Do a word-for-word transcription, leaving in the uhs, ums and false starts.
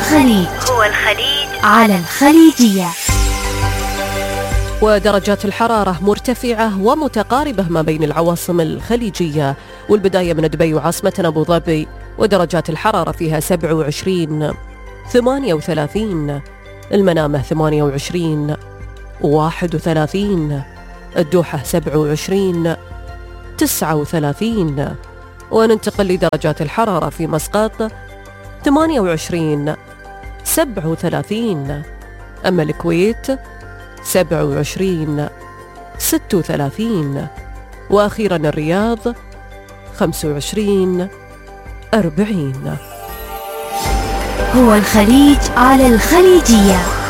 الخليج هو الخليج على الخليجية. ودرجات الحرارة مرتفعة ومتقاربة ما بين العواصم الخليجية، والبداية من دبي وعاصمتنا أبو ظبي، ودرجات الحرارة فيها سبعة وعشرين، ثمانية وثلاثين، المنامة ثمانية وعشرين، واحد وثلاثين، الدوحة سبعة وعشرين، تسعة وثلاثين. وننتقل لدرجات الحرارة في مسقط ثمانية وعشرين، سبعة وثلاثين، أما الكويت سبعة وعشرين، ستة وثلاثين، وأخيرا الرياض خمسة وعشرين، أربعين. هو الخليج على الخليجية.